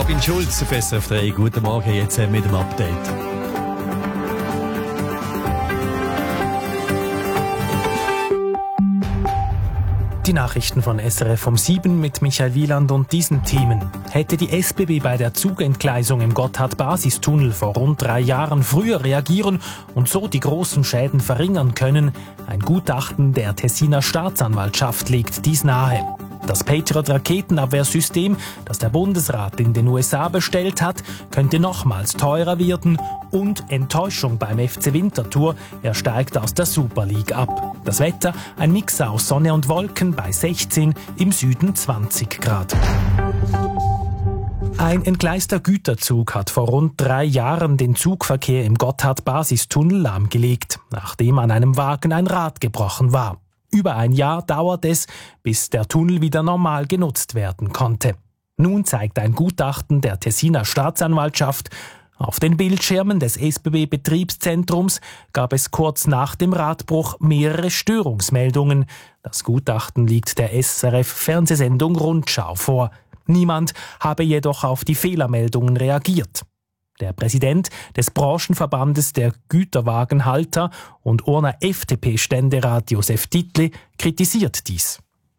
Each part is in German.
Robin Schulz auf SRF 3. Guten Morgen, jetzt mit dem Update. Die Nachrichten von SRF um 7 mit Michael Wieland und diesen Themen. Hätte die SBB bei der Zugentgleisung im Gotthard-Basistunnel vor rund 3 Jahren früher reagieren und so die großen Schäden verringern können? Ein Gutachten der Tessiner Staatsanwaltschaft legt dies nahe. Das Patriot-Raketenabwehrsystem, das der Bundesrat in den USA bestellt hat, könnte nochmals teurer werden und Enttäuschung beim FC Winterthur, er steigt aus der Super League ab. Das Wetter, ein Mix aus Sonne und Wolken bei 16, im Süden 20 Grad. Ein entgleister Güterzug hat vor rund 3 Jahren den Zugverkehr im Gotthard-Basistunnel lahmgelegt, nachdem an einem Wagen ein Rad gebrochen war. Über ein Jahr dauert es, bis der Tunnel wieder normal genutzt werden konnte. Nun zeigt ein Gutachten der Tessiner Staatsanwaltschaft, auf den Bildschirmen des SBB-Betriebszentrums gab es kurz nach dem Radbruch mehrere Störungsmeldungen. Das Gutachten liegt der SRF-Fernsehsendung Rundschau vor. Niemand habe jedoch auf die Fehlermeldungen reagiert. Der Präsident des Branchenverbandes der Güterwagenhalter und Urner FDP-Ständerat Josef Dietli kritisiert dies.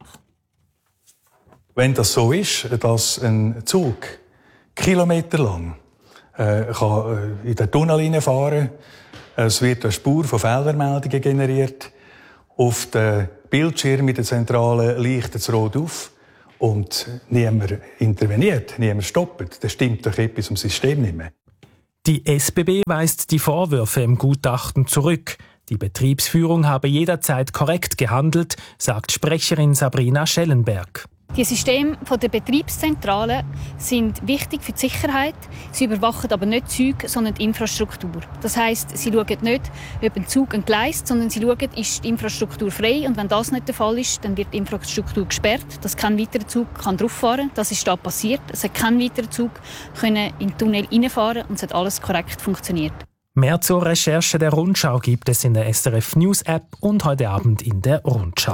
Wenn das so ist, dass ein Zug kilometerlang kann in den Tunnel hineinfahren, es wird eine Spur von Fehlermeldungen generiert, auf den Bildschirm in der Zentrale leuchtet es rot auf und niemand interveniert, niemand stoppt, dann stimmt doch etwas im System nicht mehr. Die SBB weist die Vorwürfe im Gutachten zurück. Die Betriebsführung habe jederzeit korrekt gehandelt, sagt Sprecherin Sabrina Schellenberg. Die Systeme der Betriebszentrale sind wichtig für die Sicherheit. Sie überwachen aber nicht die Züge, sondern die Infrastruktur. Das heisst, sie schauen nicht, ob ein Zug entgleist, sondern sie schauen, ist die Infrastruktur frei. Und wenn das nicht der Fall ist, dann wird die Infrastruktur gesperrt, dass kein weiterer Zug drauf fahren kann. Das ist da passiert. Es hat kein weiterer Zug in den Tunnel reinfahren und es hat alles korrekt funktioniert. Mehr zur Recherche der Rundschau gibt es in der SRF News App und heute Abend in der Rundschau.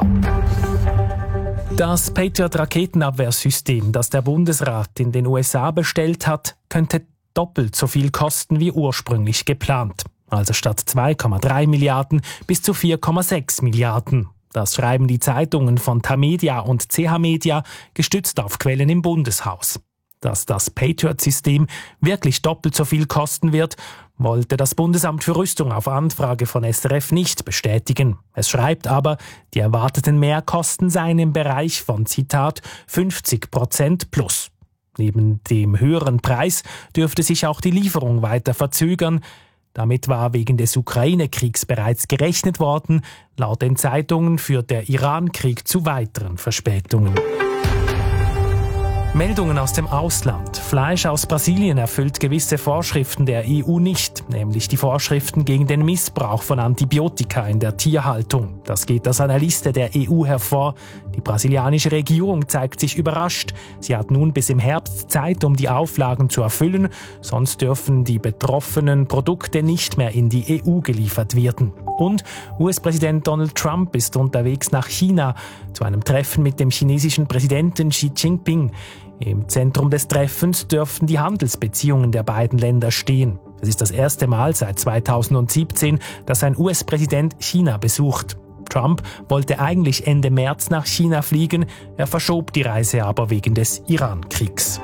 Das Patriot-Raketenabwehrsystem, das der Bundesrat in den USA bestellt hat, könnte doppelt so viel kosten wie ursprünglich geplant. Also statt 2,3 Milliarden bis zu 4,6 Milliarden. Das schreiben die Zeitungen von Tamedia und CH Media, gestützt auf Quellen im Bundeshaus. Dass das Patriot-System wirklich doppelt so viel kosten wird, wollte das Bundesamt für Rüstung auf Anfrage von SRF nicht bestätigen. Es schreibt aber, die erwarteten Mehrkosten seien im Bereich von, Zitat, 50% plus. Neben dem höheren Preis dürfte sich auch die Lieferung weiter verzögern. Damit war wegen des Ukraine-Kriegs bereits gerechnet worden. Laut den Zeitungen führt der Iran-Krieg zu weiteren Verspätungen. Meldungen aus dem Ausland. Fleisch aus Brasilien erfüllt gewisse Vorschriften der EU nicht, nämlich die Vorschriften gegen den Missbrauch von Antibiotika in der Tierhaltung. Das geht aus einer Liste der EU hervor. Die brasilianische Regierung zeigt sich überrascht. Sie hat nun bis im Herbst Zeit, um die Auflagen zu erfüllen, sonst dürfen die betroffenen Produkte nicht mehr in die EU geliefert werden. Und US-Präsident Donald Trump ist unterwegs nach China zu einem Treffen mit dem chinesischen Präsidenten Xi Jinping. Im Zentrum des Treffens dürften die Handelsbeziehungen der beiden Länder stehen. Es ist das erste Mal seit 2017, dass ein US-Präsident China besucht. Trump wollte eigentlich Ende März nach China fliegen, er verschob die Reise aber wegen des Iran-Kriegs.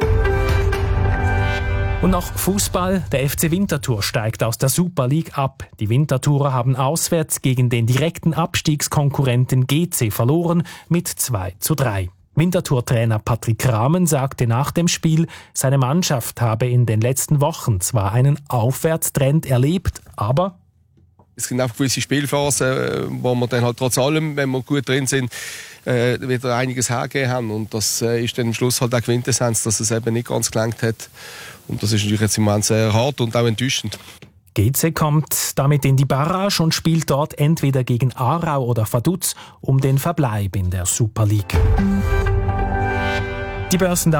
Und noch Fußball. Der FC Winterthur steigt aus der Super League ab. Die Winterthurer haben auswärts gegen den direkten Abstiegskonkurrenten GC verloren mit 2:3. Winterthur-Trainer Patrick Rahmen sagte nach dem Spiel, seine Mannschaft habe in den letzten Wochen zwar einen Aufwärtstrend erlebt, aber es sind auch gewisse Spielphasen, wo wir dann halt trotz allem, wenn wir gut drin sind, wieder einiges hergegeben haben. Und das ist dann am Schluss halt auch Quintessenz, dass es eben nicht ganz gelangt hat. Und das ist natürlich jetzt im Moment sehr hart und auch enttäuschend. GC kommt damit in die Barrage und spielt dort entweder gegen Aarau oder Vaduz um den Verbleib in der Super League. Die Börsendaten